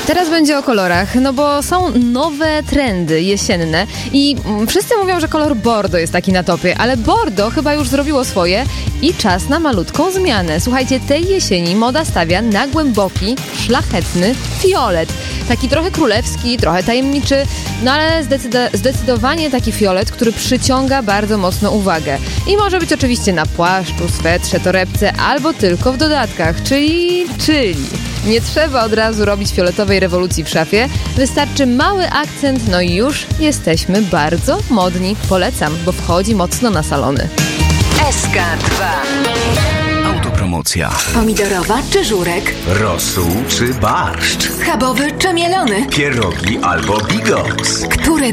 Teraz będzie o kolorach, no bo są nowe trendy jesienne i wszyscy mówią, że kolor bordo jest taki na topie, ale bordo chyba już zrobiło swoje i czas na malutką zmianę. Słuchajcie, tej jesieni moda stawia na głęboki, szlachetny fiolet. Taki trochę królewski, trochę tajemniczy, no ale zdecydowanie taki fiolet, który przyciąga bardzo mocno uwagę. I może być oczywiście na płaszczu, swetrze, torebce albo tylko w dodatkach, czyli nie trzeba od razu robić fioletowej rewolucji w szafie, wystarczy mały akcent, no i już jesteśmy bardzo modni. Polecam, bo wchodzi mocno na salony. SK2. Autopromocja. Pomidorowa czy żurek? Rosół czy barszcz? Schabowy czy mielony? Pierogi albo bigos? Które